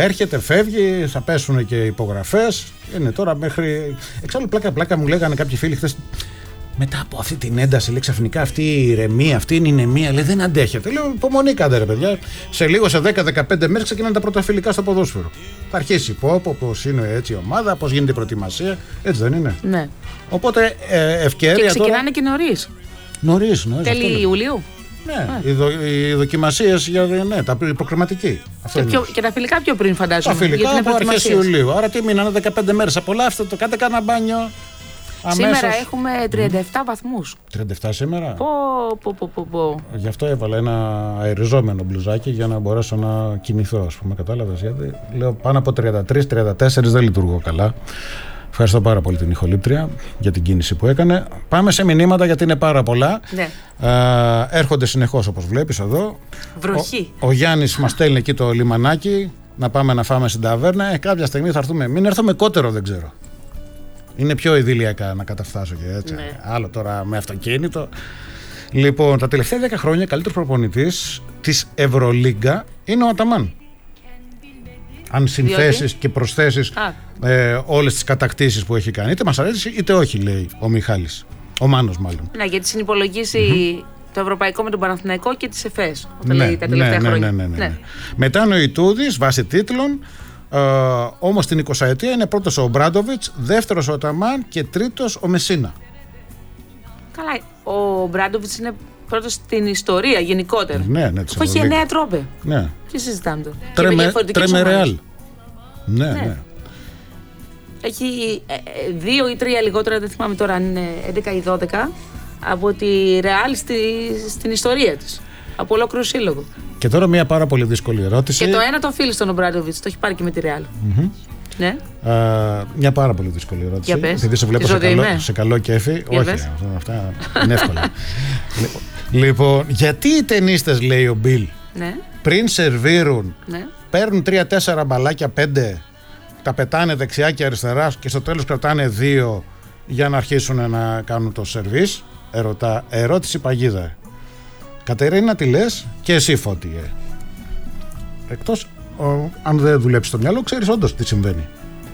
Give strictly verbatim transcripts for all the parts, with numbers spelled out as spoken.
έρχεται, φεύγει, θα πέσουν και υπογραφές. Είναι τώρα μέχρι. Εξάλλου, πλάκα-πλάκα μου λέγανε κάποιοι φίλοι χθες. Μετά από αυτή την ένταση, λέει ξαφνικά αυτή η ηρεμία, αυτή είναι η ηρεμία, λέει δεν αντέχετε. Λέω υπομονή κάντε ρε παιδιά. Σε λίγο, σε δέκα με δεκαπέντε μέρες ξεκινάνε τα πρώτα φιλικά στο ποδόσφαιρο. Θα αρχίσει πω, πω πώς είναι έτσι η ομάδα, πώς γίνεται η προετοιμασία. Έτσι δεν είναι? Ναι. Οπότε ε, ευκαιρία. Και ξεκινάνε τώρα... και νωρίς. Νωρίς, νωρίς. Τέλη Ιουλίου. Ναι, οι, δο, οι δοκιμασίες για ναι, τα προκριματική. Και, πιο, και τα φιλικά πιο πριν, φαντάζομαι. Τα φιλικά από αρχές Ιουλίου. Άρα τι μείνανε δεκαπέντε μέρες. Απολαύστε το, κάντε κάνα μπάνιο. Αμέσως. Σήμερα έχουμε τριάντα επτά βαθμούς. τριάντα επτά σήμερα. Πω, πω, πω, πω, πω. Γι' αυτό έβαλα ένα αεριζόμενο μπλουζάκι για να μπορέσω να κινηθώ, ας πούμε. Κατάλαβες? Γιατί λέω πάνω από τριάντα τρία τριάντα τέσσερα δεν λειτουργώ καλά. Ευχαριστώ πάρα πολύ την ηχολήπτρια για την κίνηση που έκανε. Πάμε σε μηνύματα γιατί είναι πάρα πολλά. Ναι. Ε, έρχονται συνεχώς όπως βλέπεις εδώ. Βροχή. Ο, ο Γιάννης μας στέλνει εκεί το λιμανάκι να πάμε να φάμε στην ταβέρνα. Ε, κάποια στιγμή θα έρθουμε. Μην έρθουμε κότερο, δεν ξέρω. Είναι πιο ειδηλιακά να καταφτάσω και έτσι. Ναι. Άλλο τώρα με αυτοκίνητο. Λοιπόν, τα τελευταία δέκα χρόνια καλύτερος προπονητής της Ευρωλίγκα είναι ο Αταμάν. Αν συνθέσεις και προσθέσεις ε, όλες τις κατακτήσεις που έχει κάνει, είτε μας αρέσει είτε όχι, λέει ο Μιχάλης. Ο Μάνος, μάλλον. Ναι, γιατί συνυπολογίσει mm-hmm. το ευρωπαϊκό με τον Παναθηναϊκό και τις ΕΦΕΣ. Ναι, λέει, τα τελευταία ναι, χρόνια. ναι, ναι, ναι, ναι. Μετά είναι ο Ιτούδης, βάσει τίτλων. Ε, όμως την εικοσαετία είναι πρώτος ο Μπράντοβιτς, δεύτερος ο Αταμάν και τρίτος ο Μεσίνα. Καλά, ο Μπράντοβιτς είναι πρώτος στην ιστορία γενικότερα. Ναι, ναι, αφού έχει εννέα τρόπε. Ναι. Τι συζητάμε τώρα? Τρέμε, τρέμε ρεάλ. Ναι, ναι, ναι. Έχει ε, δύο ή τρία λιγότερα, δεν θυμάμαι τώρα αν είναι έντεκα ή δώδεκα, από τη Ρεάλ στη, στην ιστορία της. Από ολόκληρο σύλλογο. Και τώρα μια πάρα πολύ δύσκολη ερώτηση. Και το ένα το οφείλει στον Ομπράντοβιτς, το έχει πάρει και με τη Ρεάλ. Mm-hmm. Ναι. Uh, μια πάρα πολύ δύσκολη ερώτηση. Για πες. Επειδή σε βλέπω σε καλό, σε καλό κέφι. Για όχι, πες. αυτά είναι εύκολα. Λοιπόν, γιατί οι ταινίστες, λέει ο Μπιλ, ναι. πριν σερβίρουν, ναι. παίρνουν τρία τέσσερα μπαλάκια, πέντε, τα πετάνε δεξιά και αριστερά και στο τέλος κρατάνε δύο για να αρχίσουν να κάνουν το σερβίς? Ερωτά, ερώτηση παγίδα. Κατερίνα, τι λες? Και εσύ, Φώτη. Ε. Εκτός, ο, αν δεν δουλέψει το μυαλό, ξέρεις όντως τι συμβαίνει.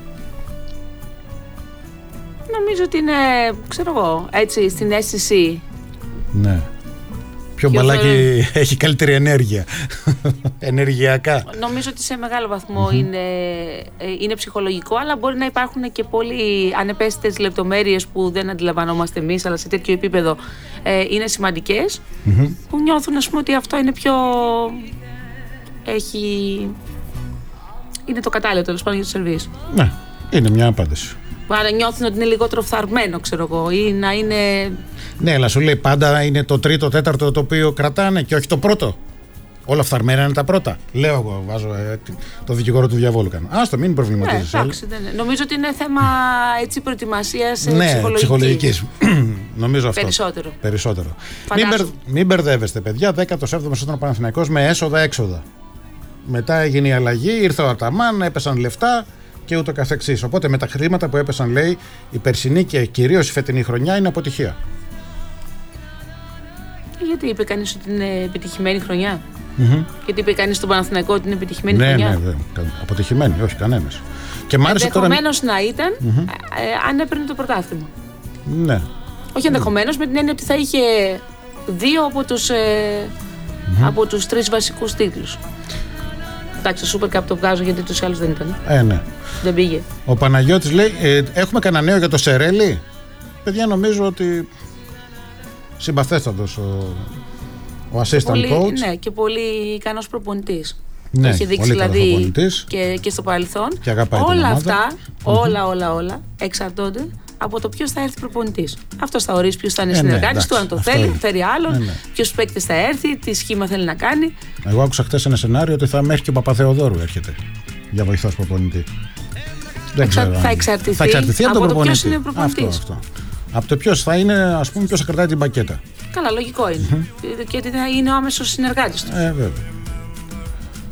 Νομίζω ότι είναι, ξέρω εγώ, έτσι στην αίσθηση. Ναι. Ποιο μπαλάκι θα... έχει καλύτερη ενέργεια? Ενεργειακά. Νομίζω ότι σε μεγάλο βαθμό mm-hmm. είναι, είναι ψυχολογικό, αλλά μπορεί να υπάρχουν και πολύ ανεπαίσθητες λεπτομέρειες που δεν αντιλαμβανόμαστε εμείς, αλλά σε τέτοιο επίπεδο ε, είναι σημαντικές, mm-hmm. που νιώθουν, ας πούμε, ότι αυτό είναι πιο... έχει... είναι το κατάλληλο, τέλος πάντων, για το σερβίς. Ναι, είναι μια απάντηση. Άρα νιώθουν ότι είναι λιγότερο φθαρμένο, ξέρω εγώ, ή να είναι... Ναι, αλλά σου λέει πάντα είναι το τρίτο, τέταρτο το οποίο κρατάνε και όχι το πρώτο. Όλα φθαρμένα είναι τα πρώτα. Λέω εγώ, βάζω ε, το δικηγόρο του διαβόλου κάνω. Άστο, μην προβληματίζεσαι. Ναι, εντάξει, δεν είναι. Νομίζω ότι είναι θέμα έτσι προετοιμασίας ναι, ψυχολογικής. ψυχολογικής. Νομίζω αυτό. Περισσότερο. Περισσότερο. Μην, μπερ, μην μπερδεύεστε, παιδιά. δέκατο έβδομος ήταν ο Παναθηναϊκός με έσοδα-έξοδα. Μετά έγινε η αλλαγή, ήρθε ο Αταμάν, έπεσαν λεφτά και ούτω καθεξής. Οπότε με τα χρήματα που έπεσαν, λέει, η περσινή και κυρίως η φετινή χρονιά είναι αποτυχία. Γιατί είπε κανείς ότι είναι επιτυχημένη χρονιά? Mm-hmm. Γιατί είπε κανείς στον Παναθηναϊκό ότι είναι επιτυχημένη ναι, χρονιά? Ναι, ναι, αποτυχημένη, όχι κανένας. Ενδεχομένως τώρα... να ήταν mm-hmm. ε, αν έπαιρνε το πρωτάθλημα. Ναι. Όχι ενδεχομένως, mm. με την έννοια ότι θα είχε δύο από τους, ε, mm-hmm. από τους τρεις βασικούς τίτλους. Εντάξει, το Super Cup το βγάζω γιατί τους άλλους δεν ήταν. Ε, ναι. Δεν πήγε. Ο Παναγιώτης λέει, ε, έχουμε κανένα νέο για το Σερέλι? Παιδιά, νομίζω ότι συμπαθέστατος ο, ο assistant πολύ, coach. Ναι, και πολύ ικανός προπονητής. Ναι, έχει δείξει δηλαδή και, και στο παρελθόν. Και αγαπάει όλα την αυτά, mm-hmm. όλα, όλα, όλα εξαρτώνται από το ποιος θα έρθει προπονητής. Αυτός θα ορίσει ποιος θα είναι ε, συνεργάτης ναι, του, αν το θέλει, είναι. Φέρει άλλον, ναι, ναι. Ποιος παίκτης θα έρθει, τι σχήμα θέλει να κάνει. Εγώ άκουσα χτες ένα σενάριο ότι θα μέχρι και ο Παπαθεοδόρου έρχεται για βοηθός προπονητή. Δεν Εξα... ξέρω, θα, εξαρτηθεί θα εξαρτηθεί από, από το ποιος είναι προπονητής. Αυτό, αυτό. Από το ποιος θα είναι, ας πούμε, ποιος θα κρατάει την πακέτα. Καλά, λογικό είναι. Mm-hmm. Και ότι θα είναι ο άμεσος συνεργάτης του. Ε, βέβαια.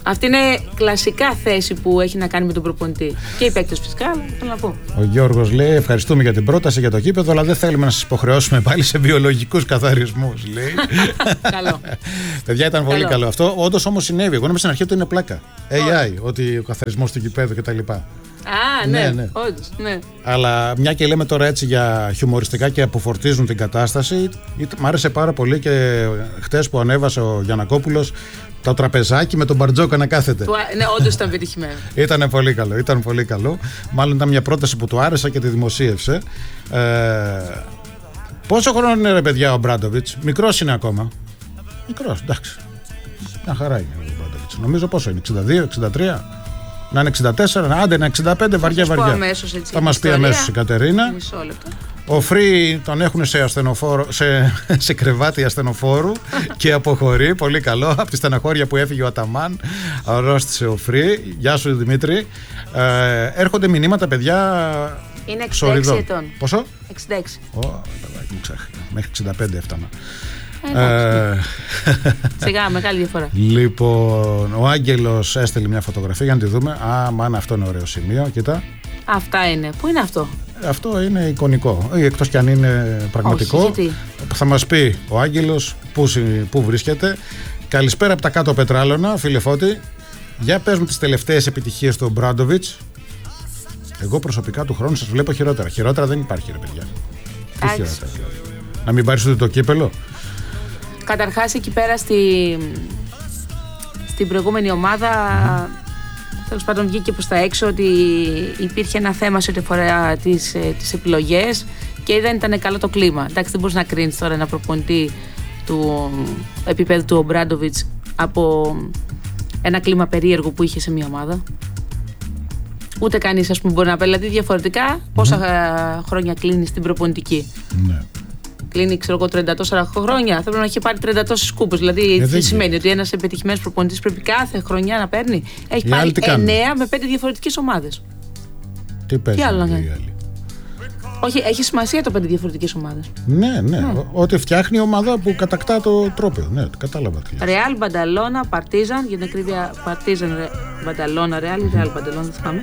Αυτή είναι κλασικά θέση που έχει να κάνει με τον προπονητή. Και οι παίκτες φυσικά, αλλά θέλω να πω. Ο Γιώργος λέει: ευχαριστούμε για την πρόταση για το γήπεδο, αλλά δεν θέλουμε να σας υποχρεώσουμε πάλι σε βιολογικούς καθαρισμούς. Λέει. Καλό. Παιδιά, ήταν πολύ καλό, καλό αυτό. Όντως όμως συνέβη. Εγώ νόμιζα στην αρχή ότι είναι πλάκα. έι άι, oh. ότι ο καθαρισμός του γηπέδου κτλ. Α, ναι, ναι, ναι. Όντως, ναι. Αλλά μια και λέμε τώρα έτσι για χιουμοριστικά και αποφορτίζουν την κατάσταση, μ' άρεσε πάρα πολύ και χτες που ανέβασε ο Γιαννακόπουλος το τραπεζάκι με τον Μπαρτζόκα να κάθεται. Ναι, όντως ήταν πετυχημένο. Ήταν πολύ καλό, ήταν πολύ καλό. Μάλλον ήταν μια πρόταση που του άρεσε και τη δημοσίευσε. Ε, πόσο χρόνο είναι ρε παιδιά ο Μπράντοβιτς? Μικρός είναι ακόμα. Μικρός, εντάξει. Μια χαρά είναι ο Μπράντοβιτς. Νομίζω πόσο είναι, εξήντα δύο, εξήντα τρία. Να είναι εξήντα τέσσερα, άντε είναι εξήντα πέντε, βαριά βαριά. Αμέσως, έτσι, θα μας πει αμέσως η Κατερίνα. Μισό λεπτό. Ο Φρύ τον έχουν σε, ασθενοφόρο, σε, σε κρεβάτι ασθενοφόρου και αποχωρεί. Πολύ καλό. Από τη στεναχώρια που έφυγε ο Αταμάν, αρρώστησε ο Φρύ. Γεια σου Δημήτρη. Ε, έρχονται μηνύματα, παιδιά. Είναι εξήντα έξι ετών. Πόσο? εξήντα έξι. Ω, παιδάκι μου ξέχασα. Μέχρι εξήντα πέντε έφτανα. Ε, Σιγά, μεγάλη διαφορά. Λοιπόν, ο Άγγελος έστειλε μια φωτογραφία για να τη δούμε. Α, μάνα, αυτό είναι ωραίο σημείο. Κοίτα. Αυτά είναι. Πού είναι αυτό? Αυτό είναι εικονικό. Εκτός κι αν είναι πραγματικό. Όχι, γιατί? Θα μας πει ο Άγγελος πού, πού βρίσκεται. Καλησπέρα από τα κάτω Πετράλωνα, φίλε Φώτη. Για πες μου τις τελευταίες επιτυχίες του Μπράντοβιτς. Εγώ προσωπικά του χρόνου σας βλέπω χειρότερα. Χειρότερα δεν υπάρχει, ρε παιδιά. Τι χειρότερα? Να μην πάρεις ούτε το κύπελο. Καταρχάς εκεί πέρα στη, στην προηγούμενη ομάδα mm-hmm. τέλος πάντων βγήκε προς τα έξω ότι υπήρχε ένα θέμα σε ό,τι αφορά τις, τις επιλογές και δεν ήταν καλό το κλίμα. Εντάξει, δεν μπορείς να κρίνεις τώρα ένα προπονητή του επίπεδου του Μπράντοβιτς από ένα κλίμα περίεργο που είχε σε μια ομάδα. Ούτε κανείς, ας πούμε, μπορεί να πει. Δηλαδή διαφορετικά mm-hmm. πόσα χρόνια κλείνει στην προπονητική. Ναι. Κλείνει, ξέρω εγώ, τριάντα τέσσερα χρόνια. Θα πρέπει να έχει πάρει τριάντα τόσες κούπες. Δηλαδή, ε, τι σημαίνει? Ότι ένας επιτυχημένος προπονητής πρέπει κάθε χρονιά να παίρνει. Έχει πάρει εννέα με πέντε διαφορετικές ομάδες. Τι παίζει? Τι άλλο να κάνει? Όχι, έχει σημασία το πέντε διαφορετικές ομάδες. Ναι, ναι. Mm. Ότι φτιάχνει η ομάδα που κατακτά το τρόπαιο. Ναι, κατάλαβα. Ρεάλ, Μπανταλώνα, Παρτίζαν. Για την ακρίβεια, Παρτίζαν, Μπανταλώνα, Ρεάλ, Ρεάλ, Μπανταλώνα, δεν θυμάμαι.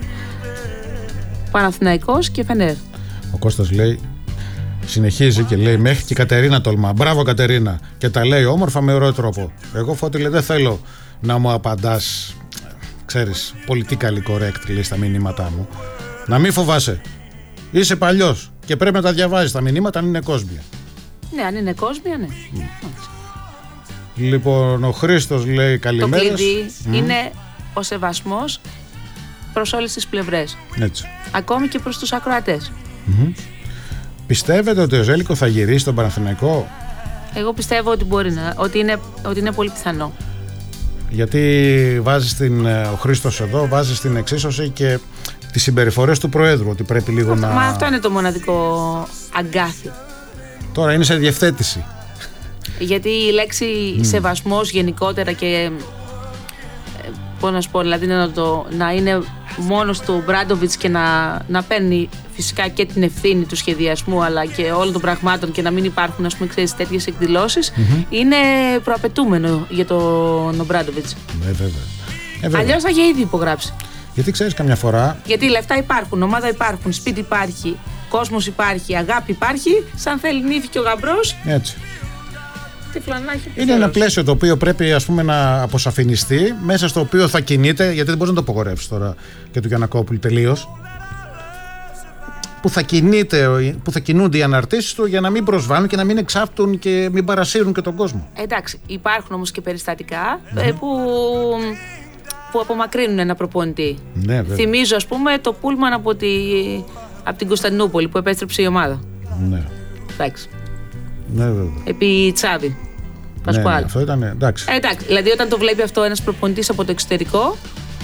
Παναθηναϊκός και Φενέρ. Ο Κώστας λέει. Συνεχίζει και λέει: μέχρι και η Κατερίνα τολμά. Μπράβο Κατερίνα. Και τα λέει όμορφα με ωραίο τρόπο. Εγώ, Φώτη, λέει, δεν θέλω να μου απαντάς, ξέρεις, politically correct, λέει, στα μηνύματά μου. Να μην φοβάσαι. Είσαι παλιός και πρέπει να τα διαβάζεις τα μηνύματα αν είναι κόσμια. Ναι, αν είναι κόσμια, ναι. Mm. Λοιπόν, ο Χρήστος λέει καλημέρα. Το κλειδί mm. είναι ο σεβασμός προς όλες τις πλευρές. Έτσι. Ακόμη και προς τους ακροατές. Mm-hmm. Πιστεύετε ότι ο Ζέλικο θα γυρίσει στον Παναθηναϊκό? Εγώ πιστεύω ότι μπορεί να, ότι είναι, ότι είναι πολύ πιθανό. Γιατί βάζει την, ο Χρήστος εδώ βάζει στην εξίσωση και τις συμπεριφορές του Προέδρου, ότι πρέπει λίγο αυτό, να... Μα αυτό είναι το μοναδικό αγκάθι. Τώρα είναι σε διευθέτηση. Γιατί η λέξη mm. σεβασμός γενικότερα και πώς να σου πω, δηλαδή να, το, να είναι μόνος του Μπράντοβιτς και να, να παίρνει φυσικά και την ευθύνη του σχεδιασμού αλλά και όλων των πραγμάτων και να μην υπάρχουν, ας πούμε, ξέρεις, τέτοιες εκδηλώσεις, mm-hmm. είναι προαπαιτούμενο για τον Μπράντοβιτς. Ναι, βέβαια. Ε, βέβαια. Αλλιώς θα είχε ήδη υπογράψει. Γιατί ξέρεις, καμιά φορά. Γιατί λεφτά υπάρχουν, ομάδα υπάρχουν, σπίτι υπάρχει, κόσμος υπάρχει, αγάπη υπάρχει. Σαν θέλει νύφη και ο γαμπρός. Έτσι. Φλανάχη, είναι ένα πλαίσιο το οποίο πρέπει, ας πούμε, να αποσαφινιστεί, μέσα στο οποίο θα κινείται, γιατί δεν μπορεί να το απογορεύσει τώρα και του Γιαννακόπουλου τελείως. Που θα, κινείται, που θα κινούνται οι αναρτήσεις του για να μην προσβάλλουν και να μην εξάπτουν και μην παρασύρουν και τον κόσμο. Εντάξει, υπάρχουν όμως και περιστατικά mm-hmm. που, που απομακρύνουν ένα προπονητή. Ναι, βέβαια. Θυμίζω, ας πούμε, το πούλμαν από, τη, από την Κωνσταντινούπολη που επέστρεψε η ομάδα. Ναι. Εντάξει. Ναι, βέβαια. Επί Τσάβη. Ναι, ναι, αυτό ήταν, εντάξει. Ε, εντάξει. Δηλαδή, όταν το βλέπει αυτό ένας προπονητής από το εξωτερικό,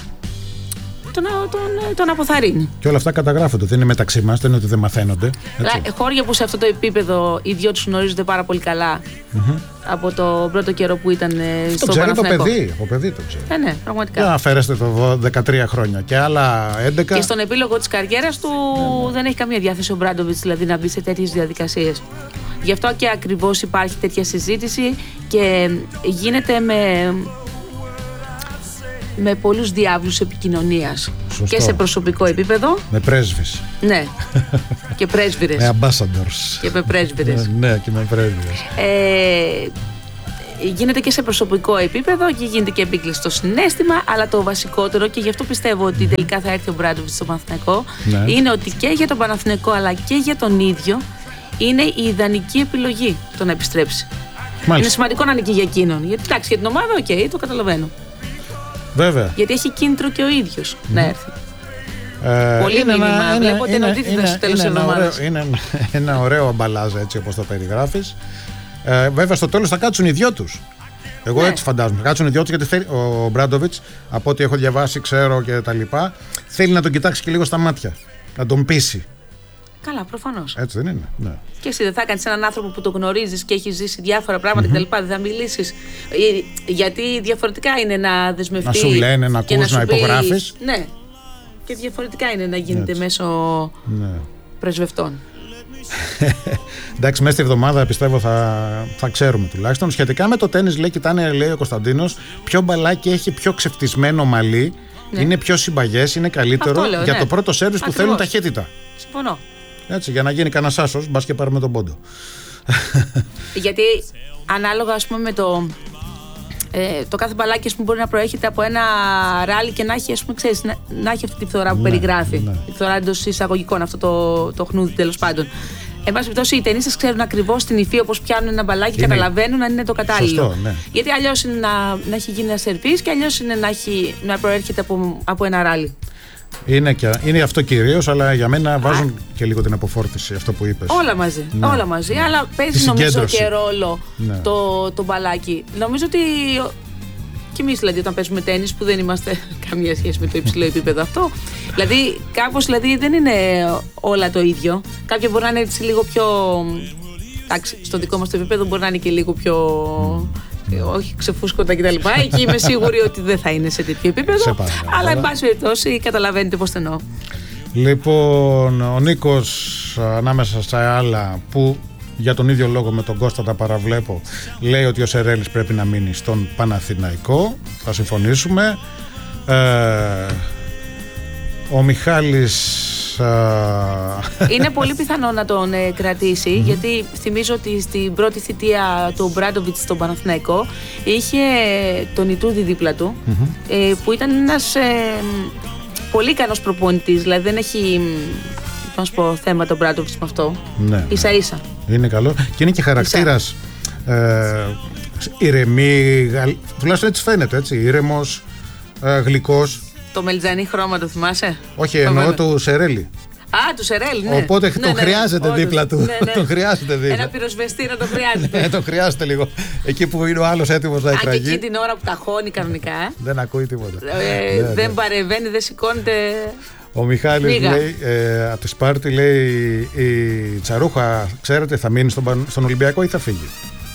τον, τον, τον αποθαρρύνει. Και όλα αυτά καταγράφονται. Δεν είναι μεταξύ μας, δεν είναι ότι δεν μαθαίνονται. Έτσι. Χώρια που σε αυτό το επίπεδο οι δυο τους γνωρίζονται πάρα πολύ καλά mm-hmm. από το πρώτο καιρό που ήταν στο Παναθηναϊκό. Το παιδί, το παιδί το ξέρει. Ε, ναι, πραγματικά. Δεν αφαίρεστε το δεκατρία χρόνια και άλλα έντεκα. Και στον επίλογο της καριέρας του ναι, ναι. δεν έχει καμία διάθεση ο Μπράντοβιτς δηλαδή να μπει σε τέτοιες διαδικασίες. Γι' αυτό και ακριβώς υπάρχει τέτοια συζήτηση και γίνεται με, με πολλούς διάβλους επικοινωνίας. Και σε προσωπικό επίπεδο. Με πρέσβεις. Ναι. Και πρέσβυρες. Με ambassadors. Και με πρέσβυρες. Ναι, και με πρέσβυρες. Ε, γίνεται και σε προσωπικό επίπεδο και γίνεται και επίκληση στο συναίσθημα, αλλά το βασικότερο, και γι' αυτό πιστεύω ότι τελικά θα έρθει ο Μπράντοβιτς στο Παναθηναϊκό, ναι. είναι ότι και για τον Παναθηναϊκό αλλά και για τον ίδιο είναι η ιδανική επιλογή το να επιστρέψει. Μάλιστα. Είναι σημαντικό να είναι και για εκείνον. Γιατί εντάξει, για την ομάδα, οκ, okay, το καταλαβαίνω. Βέβαια. Γιατί έχει κίνητρο και ο ίδιος mm. να έρθει. Ε, Πολύ μήνυμα. Βλέπω ότι ενωτήθηκα στο τέλος της εβδομάδας. Είναι ένα, ένα ωραίο αμπαλάζ, έτσι όπως το περιγράφεις. Ε, βέβαια στο τέλος θα κάτσουν οι δυο τους. Εγώ ναι. έτσι φαντάζομαι. Θα κάτσουν οι δυο τους, γιατί θέλει, ο Μπράντοβιτς, από ό,τι έχω διαβάσει, ξέρω και τα λοιπά, θέλει να τον κοιτάξει και λίγο στα μάτια. Να τον πείσει. Καλά, προφανώς. Έτσι δεν είναι. Ναι. Και εσύ δεν θα κάνεις έναν άνθρωπο που τον γνωρίζεις και έχει ζήσει διάφορα πράγματα mm-hmm. κτλ. Δεν θα μιλήσεις. Γιατί διαφορετικά είναι να δεσμευτεί. Να σου λένε, να ακούς, να, να υπογράφεις. Ναι. Και διαφορετικά είναι να γίνεται έτσι. Μέσω ναι. πρεσβευτών. Εντάξει, μέσα στη εβδομάδα πιστεύω θα, θα ξέρουμε τουλάχιστον. Σχετικά με το τένις, λέει, κοιτάνε, λέει ο Κωνσταντίνος, πιο μπαλάκι έχει πιο ξεφτισμένο μαλλί, ναι. είναι πιο συμπαγές, είναι καλύτερο λέω, για ναι. το πρώτο σέρβις που θέλουν ταχύτητα. Συμφωνώ. Έτσι, για να γίνει κανένας άσος, μπας και πάρουμε τον πόντο. Γιατί ανάλογα, ας πούμε, με το. Ε, το κάθε μπαλάκι, ας πούμε, μπορεί να προέρχεται από ένα ράλι και να έχει, ας πούμε, ξέρεις, να, να έχει αυτή τη φθορά που ναι, περιγράφει. Ναι. Η φθορά εντός εισαγωγικών, αυτό το, το χνούδι τέλος πάντων. Εν πάση περιπτώσει, οι ταινίστες ξέρουν ακριβώς την υφή, όπως πιάνουν ένα μπαλάκι και καταλαβαίνουν αν είναι το κατάλληλο. Σωστό, ναι. Γιατί αλλιώς είναι να, να έχει γίνει ένα σερβίς και αλλιώς είναι να, έχει, να προέρχεται από, από ένα ράλι. Είναι, και, είναι αυτό κυρίως, αλλά για μένα βάζουν Α. και λίγο την αποφόρτιση, αυτό που είπες. Όλα μαζί, ναι. όλα μαζί. Ναι. Αλλά παίζει νομίζω και ρόλο ναι. το, το μπαλάκι. Νομίζω ότι και εμείς, δηλαδή, όταν παίζουμε τένις, που δεν είμαστε καμία σχέση με το υψηλό επίπεδο αυτό, δηλαδή κάπως δηλαδή, δεν είναι όλα το ίδιο. Κάποια μπορεί να είναι έτσι λίγο πιο. Εντάξει, στο δικό μας το επίπεδο μπορεί να είναι και λίγο πιο. Mm. όχι ξεφούσκωτα κτλ. Εκεί είμαι σίγουρη ότι δεν θα είναι σε τέτοιο επίπεδο. Αλλά, εν πάση περιπτώσει, καταλαβαίνετε πώς το εννοώ. Λοιπόν, ο Νίκος, ανάμεσα στα άλλα, που για τον ίδιο λόγο με τον Κώστα τα παραβλέπω, λέει ότι ο Σερέλης πρέπει να μείνει στον Παναθηναϊκό. Θα συμφωνήσουμε. Ε, ο Μιχάλης. Είναι πολύ πιθανό να τον ε, κρατήσει, mm-hmm. γιατί θυμίζω ότι στην πρώτη θητεία του Μπράντοβιτς στον Παναθηναϊκό είχε τον Ιτούδη δίπλα του, mm-hmm. ε, που ήταν ένας ε, πολύ ικανός προπονητής, δηλαδή δεν έχει να σου πω, θέμα τον Μπράντοβιτς με αυτό. Ναι, ίσα ίσα. Είναι καλό και είναι και χαρακτήρας ε, ηρεμή, τουλάχιστον έτσι φαίνεται, έτσι, ήρεμος, ε, γλυκός. Το μελιτζανί χρώμα το θυμάσαι? Όχι, εννοώ του Σερέλη. Α, του Σερέλη, ναι. Οπότε ναι, τον ναι, χρειάζεται ναι, δίπλα του. Ναι, ναι. τον χρειάζεται δίπλα. Ένα πυροσβεστήρα τον χρειάζεται. Ναι, τον χρειάζεται λίγο. Εκεί που είναι ο άλλος έτοιμος να εκραγεί. Α, και εκεί την ώρα που ταχώνει κανονικά. Δεν ακούει τίποτα. Ε, ναι, δεν ναι. παρεμβαίνει, δεν σηκώνεται. Ο Μιχάλης λέει, ε, από τη Σπάρτη λέει, η Τσαρούχα, ξέρετε, θα μείνει στον, στον Ολυμπιακό ή θα φύγει?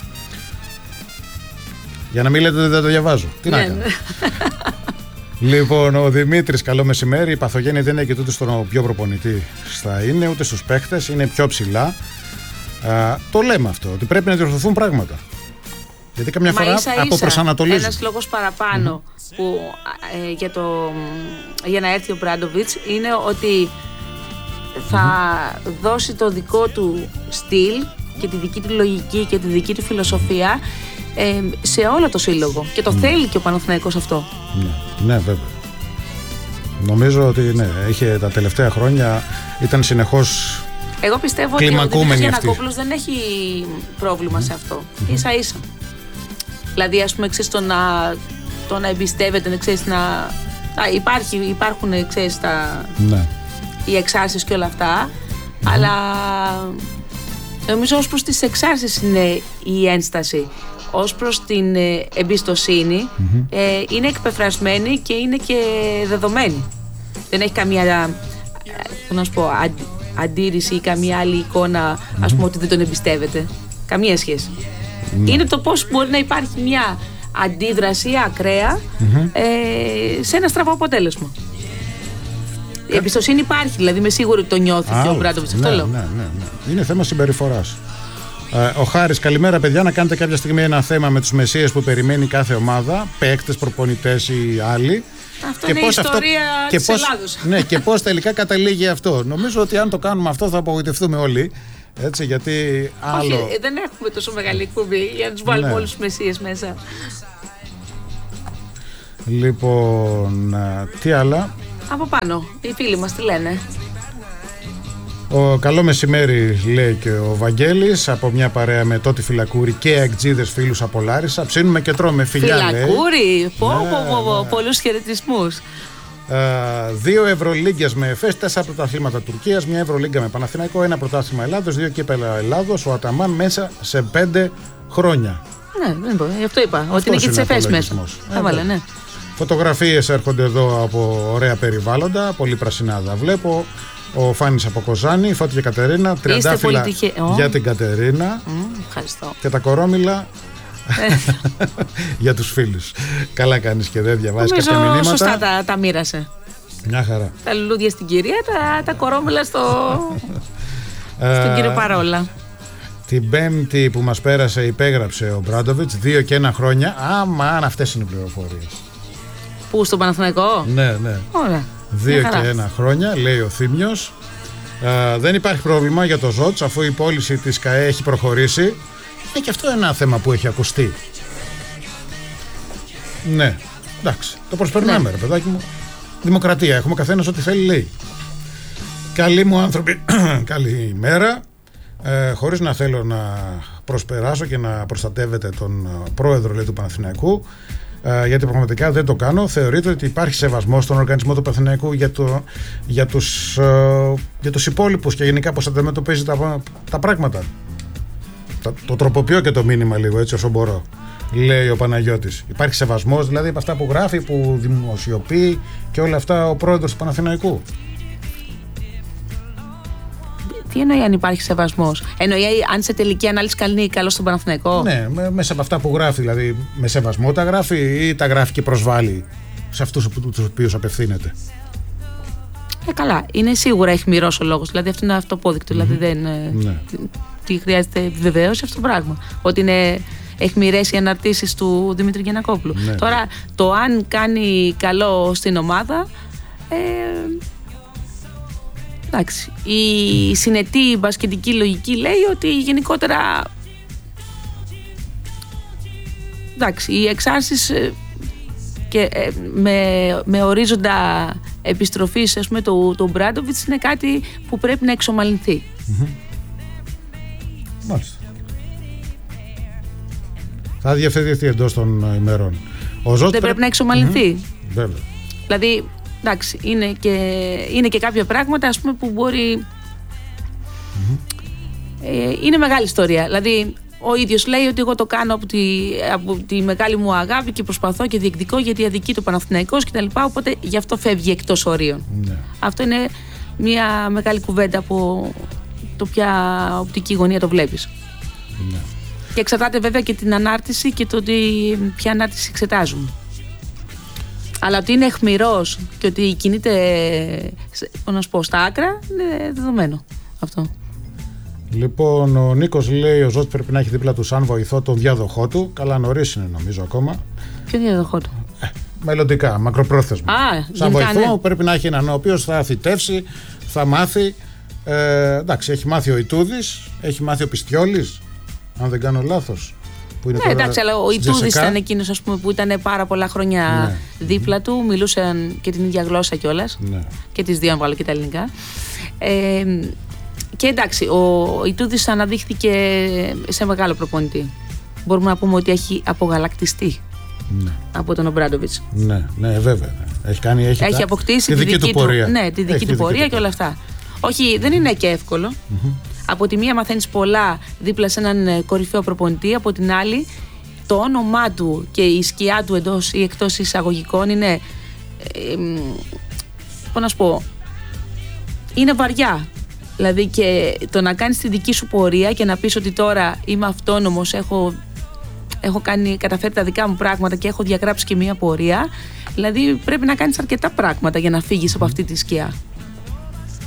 Για να μην λέτε ότι δεν το διαβάζω. Τι ναι, να κάνω. Ναι. Λοιπόν, ο Δημήτρης, καλό μεσημέρι. Η παθογένεια δεν είναι και τούτο στον πιο προπονητή θα είναι, ούτε στους παίχτες, είναι πιο ψηλά. Α, το λέμε αυτό, ότι πρέπει να διορθωθούν πράγματα. Γιατί καμιά Μα φορά αποπροσανατολίζουν. Ένας λόγος παραπάνω mm-hmm. που, ε, για, το, για να έρθει ο Μπράντοβιτς είναι ότι θα mm-hmm. δώσει το δικό του στυλ και τη δική του λογική και τη δική του φιλοσοφία ε, σε όλο το σύλλογο. Και το mm. θέλει και ο Παναθηναϊκός αυτό. Ναι, ναι, βέβαια. Νομίζω ότι ναι, είχε τα τελευταία χρόνια ήταν συνεχώς. Εγώ πιστεύω ότι ο Δημήτρης Γιαννακόπουλος δεν έχει πρόβλημα mm. σε αυτό. Mm-hmm. Ίσα ίσα. Δηλαδή, ας πούμε, ξέρεις, το να, το να εμπιστεύεται, να ξέρεις, να. Α, υπάρχει, υπάρχουν, ξέρεις, τα. Ναι. Οι εξάρσεις και όλα αυτά. Mm-hmm. Αλλά νομίζω ως προς τις εξάρσεις είναι η ένσταση. Ως προς την ε, εμπιστοσύνη mm-hmm. ε, είναι εκπεφρασμένη και είναι και δεδομένη. Δεν έχει καμία ε, να σου πω, αν, αντίρρηση ή καμία άλλη εικόνα mm-hmm. ας πούμε ότι δεν τον εμπιστεύεται. Καμία σχέση. Mm-hmm. Είναι το πώς μπορεί να υπάρχει μια αντίδραση ακραία mm-hmm. ε, σε ένα στραβό αποτέλεσμα. Η εμπιστοσύνη υπάρχει, δηλαδή είμαι σίγουρη ότι το νιώθει και ο Μπράντοβιτς. Αυτό ναι, λέω. Ναι, ναι, ναι. Είναι θέμα συμπεριφοράς. Ο Χάρης, καλημέρα παιδιά. Να κάνετε κάποια στιγμή ένα θέμα με τους μεσίες που περιμένει κάθε ομάδα, παίκτες, προπονητές ή άλλοι. Αυτό και είναι πώς η ιστορία αυτό, της πώς, Ελλάδος. Ναι, και πώς τελικά καταλήγει αυτό. Νομίζω ότι αν το κάνουμε αυτό θα απογοητευτούμε όλοι. Έτσι, γιατί άλλο... Όχι, δεν έχουμε τόσο μεγάλη εκπομπή για να τους βάλουμε ναι. όλους τους μεσίες μέσα. Λοιπόν, τι άλλα. Από πάνω, οι φίλοι μας τι λένε. Ο καλό μεσημέρι, λέει και ο Βαγγέλης, από μια παρέα με Τότι Φυλακούρη και αεκτζίδες φίλους από Λάρισα. Ψήνουμε και τρώμε φιλιά, λέει. Φυλακούρη, πω, ναι, πω, πω, πω, ναι. Πολλούς χαιρετισμούς. Uh, δύο Ευρωλίγκες με ΕΦΕΣ, τέσσερα πρωταθλήματα Τουρκίας, μια Ευρωλίγκα με Παναθηναϊκό, ένα πρωτάθλημα Ελλάδος, δύο κύπελα Ελλάδος, ο Αταμάν μέσα σε πέντε χρόνια. Ναι, δεν μπορώ, γι' αυτό είπα, αυτός ότι είναι και της ΕΦΕΣ μέσα. Ε, βάλε, ναι. Φωτογραφίες έρχονται εδώ από ωραία περιβάλλοντα, πολύ πρασινάδα βλέπω. Ο Φάνης από Κοζάνη, η Φώτη και Κατερίνα, τριαντάφυλλα για την Κατερίνα. Mm, ευχαριστώ. Και τα κορόμιλα για τους φίλους. Καλά κάνεις και δεν διαβάζεις Νομίζω κάποια μηνύματα. Σωστά τα, τα μοίρασε. Μια χαρά. Τα λουλούδια στην κυρία, τα, τα κορόμιλα στο, στον κύριο Παρόλα. Την Πέμπτη που μας πέρασε υπέγραψε ο Μπράντοβιτς, δύο και ένα χρόνια. Αμάν, αυτές είναι οι πληροφορίες. Πού, στον Παναθηναϊκό? Ναι, ναι. Ωραία. Δύο και ένα χρόνια, λέει ο Θήμιος. Uh, δεν υπάρχει πρόβλημα για το ΖΟΤΣ, αφού η πώληση της ΚΑΕ έχει προχωρήσει. Είναι και αυτό ένα θέμα που έχει ακουστεί. Ναι, εντάξει, το προσπερνάμε, ναι. Ρε παιδάκι μου. Δημοκρατία, έχουμε καθένας ό,τι θέλει, λέει. Καλή μου άνθρωποι, καλή ημέρα. Ε, χωρίς να θέλω να προσπεράσω και να προστατεύετε τον πρόεδρο, λέει, του Παναθηναϊκού, ε, γιατί πραγματικά δεν το κάνω. Θεωρείτε ότι υπάρχει σεβασμός στον οργανισμό του Παναθηναϊκού για, το, για, τους, ε, για τους υπόλοιπους και γενικά πώς αντιμετωπίζει τα, τα πράγματα? Το, το τροποποιώ και το μήνυμα λίγο έτσι όσο μπορώ, λέει ο Παναγιώτης. Υπάρχει σεβασμός δηλαδή από αυτά που γράφει, που δημοσιοποιεί και όλα αυτά ο πρόεδρος του Παναθηναϊκού? Τι εννοεί αν υπάρχει σεβασμός? Εννοεί αν σε τελική ανάλυση κάνει καλό στον Παναθηναϊκό? Ναι, μέσα από αυτά που γράφει, δηλαδή με σεβασμό τα γράφει ή τα γράφει και προσβάλλει σε αυτούς τους οποίους απευθύνεται? Ε, καλά. Είναι σίγουρα αιχμηρός ο λόγος. Δηλαδή αυτό είναι αυτοπόδεικτο. Mm-hmm. Δηλαδή δεν. Ναι. Τι χρειάζεται βεβαίωση αυτό το πράγμα. Ότι είναι αιχμηρές οι αναρτήσεις του Δημήτρη Γιαννακόπουλου. Ναι. Τώρα, το αν κάνει καλό στην ομάδα. Ε, εντάξει. Η συνετή μπασκετική λογική λέει ότι γενικότερα. Εντάξει, οι εξάρσεις και με, με ορίζοντα επιστροφής, ας πούμε, του, του Μπράντοβιτς είναι κάτι που πρέπει να εξομαλυνθεί. Mm-hmm. Μάλιστα. Θα διευθετηθεί εντός των ημερών. Ο Ζώτ δεν πρέπει να εξομαλυνθεί. Mm-hmm. Βέβαια. Δηλαδή, εντάξει, είναι και, είναι και κάποια πράγματα, ας πούμε, που μπορεί. Mm-hmm. Ε, είναι μεγάλη ιστορία. Δηλαδή, ο ίδιος λέει ότι εγώ το κάνω από τη, από τη μεγάλη μου αγάπη και προσπαθώ και διεκδικώ γιατί αδικεί το Παναθηναϊκός κτλ. Οπότε γι' αυτό φεύγει εκτός ορίων. Ναι. Αυτό είναι μια μεγάλη κουβέντα από το ποια οπτική γωνία το βλέπεις. Ναι. Και εξαρτάται βέβαια και την ανάρτηση και το ότι ποια ανάρτηση εξετάζουμε. Αλλά ότι είναι αιχμηρός και ότι κινείται, πώς να σου πω, στα άκρα, είναι δεδομένο αυτό. Λοιπόν, ο Νίκος λέει ο Ζώτ πρέπει να έχει δίπλα του σαν βοηθό τον διάδοχό του. Καλά, νωρίς είναι νομίζω ακόμα. Ποιο διάδοχό του? Ε, μελλοντικά, μακροπρόθεσμα. Α, σαν βοηθό ναι. Πρέπει να έχει έναν ο οποίος θα θητεύσει, θα μάθει. Ε, εντάξει, έχει μάθει ο Ιτούδης, έχει μάθει ο Πιστιόλης, αν δεν κάνω λάθος. Που είναι ναι, εντάξει, αλλά ο Ιτούδης ήταν εκείνος, ας πούμε, που ήταν πάρα πολλά χρόνια ναι. δίπλα του, μιλούσαν και την ίδια γλώσσα κιόλας. Ναι. Και τις δύο, αν βάλω και τα ελληνικά. Ε, Και εντάξει, ο Ιτούδης αναδείχθηκε σε μεγάλο προπονητή. Μπορούμε να πούμε ότι έχει απογαλακτιστεί ναι. από τον Ομπράντοβιτς. Ναι, ναι, βέβαια. Έχει, κάνει, έχει, έχει αποκτήσει τη δική, δική του πορεία, ναι, τη δική του πορεία και όλα αυτά. Όχι, δεν είναι και εύκολο. Mm-hmm. Από τη μία μαθαίνεις πολλά δίπλα σε έναν κορυφαίο προπονητή, από την άλλη το όνομά του και η σκιά του εντός ή εκτός εισαγωγικών είναι, ε, ε, πώς να σου πω, είναι βαριά. Δηλαδή και το να κάνεις τη δική σου πορεία και να πεις ότι τώρα είμαι αυτόνομος, έχω, έχω κάνει, καταφέρει τα δικά μου πράγματα και έχω διαγράψει και μία πορεία. Δηλαδή πρέπει να κάνεις αρκετά πράγματα για να φύγεις από αυτή τη σκιά.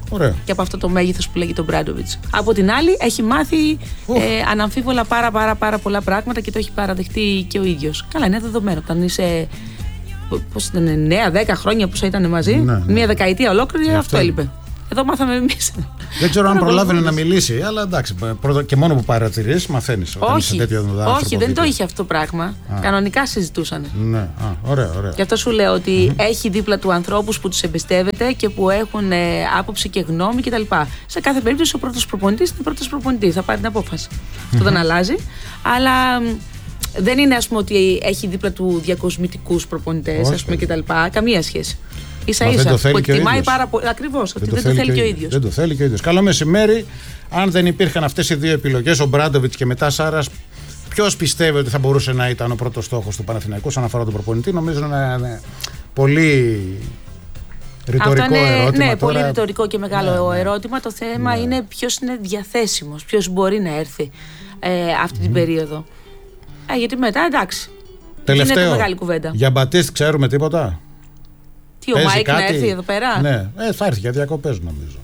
Ωραία. Και από αυτό το μέγεθος που λέγει τον Μπράντοβιτς. Από την άλλη, έχει μάθει ε, αναμφίβολα πάρα, πάρα, πάρα πολλά πράγματα και το έχει παραδεχτεί και ο ίδιος. Καλά, είναι δεδομένο. Όταν είσαι. Πώς ήταν, εννέα δέκα χρόνια που ήταν μαζί, ναι, ναι. μία δεκαετία ολόκληρη, αυτό, αυτό έλειπε. Εδώ μάθαμε εμείς. Δεν ξέρω αν προλάβαινε να μιλήσει, αλλά εντάξει, και μόνο που παρατηρείς μαθαίνεις. Όχι, όχι δεν το είχε αυτό το πράγμα. Α. Κανονικά συζητούσαν. Ναι, α, ωραία, ωραία. Γι' αυτό σου λέω ότι mm-hmm. έχει δίπλα του ανθρώπους που τους εμπιστεύεται και που έχουν ε, άποψη και γνώμη κτλ. Σε κάθε περίπτωση ο πρώτος προπονητής είναι πρώτος προπονητής, θα πάρει την απόφαση. Mm-hmm. Αυτό δεν αλλάζει. Αλλά δεν είναι, ας πούμε, ότι έχει δίπλα του διακοσμητικούς προπονητές, ας πούμε, κτλ. Καμία σχέση. Ίσα ίσα που εκτιμάει πάρα πολύ. Ακριβώς, ότι δεν το θέλει και ο ίδιος. Δεν το θέλει και ο ίδιος. Καλό μεσημέρι. Αν δεν υπήρχαν αυτές οι δύο επιλογές, ο Μπράντοβιτς και μετά Σάρας, ποιος πιστεύει ότι θα μπορούσε να ήταν ο πρώτος στόχος του Παναθηναϊκού όσον αφορά τον προπονητή? Νομίζω να είναι πολύ ρητορικό είναι, ερώτημα. Ναι, τώρα. Πολύ ρητορικό και μεγάλο ναι, ερώτημα. Το θέμα ναι. είναι ποιος είναι διαθέσιμος, ποιος μπορεί να έρθει ε, αυτή mm. την περίοδο. Ε, γιατί μετά εντάξει. Τελευταίο. Είναι μεγάλη κουβέντα. Για Μπατίστ ξέρουμε τίποτα? Τι, ο Μάικ να έρθει εδώ πέρα? Ναι, ε, θα έρθει για διακοπές νομίζω.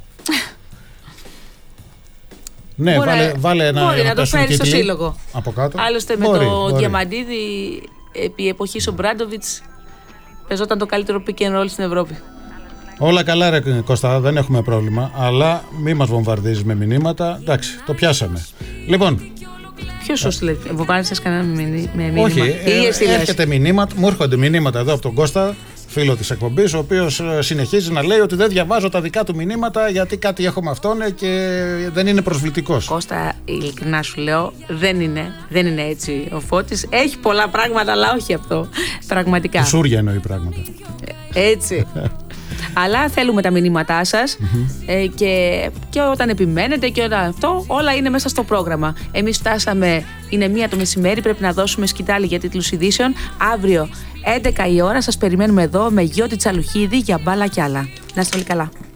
Ναι, μπορεί, βάλε, βάλε ένα. Μπορεί να το φέρει στο σύλλογο. Από κάτω. Άλλωστε με μπορεί, το μπορεί. Διαμαντίδη, επί εποχής ο Μπράντοβιτς, παίζονταν το καλύτερο pick and roll στην Ευρώπη. Όλα καλά, ρε Κώστα, δεν έχουμε πρόβλημα. Αλλά μη μας βομβαρδίζεις με μηνύματα. Εντάξει, το πιάσαμε. Λοιπόν. Ποιος σου στείλε, βομβάρδισες κανένα με μήνυμα? Όχι, ε, έρχεται μηνύματα, μου έρχονται μηνύματα εδώ από τον Κώστα, φίλο της εκπομπής, ο οποίος συνεχίζει να λέει ότι δεν διαβάζω τα δικά του μηνύματα γιατί κάτι έχω με αυτόν και δεν είναι προσβλητικός. Κώστα, ειλικρινά σου λέω, δεν είναι, δεν είναι έτσι ο Φώτης. Έχει πολλά πράγματα, αλλά όχι αυτό. Πραγματικά. Σούρια εννοεί πράγματα. Έτσι. Αλλά θέλουμε τα μηνύματά σας mm-hmm. ε, και, και όταν επιμένετε και όταν αυτό, όλα είναι μέσα στο πρόγραμμα. Εμείς φτάσαμε, είναι μία το μεσημέρι, πρέπει να δώσουμε σκητάλη για τίτλους ειδήσεων. Αύριο έντεκα η ώρα σας περιμένουμε εδώ με Γιώτη Τσαλουχίδη για μπάλα κι άλλα. Να είστε όλοι καλά.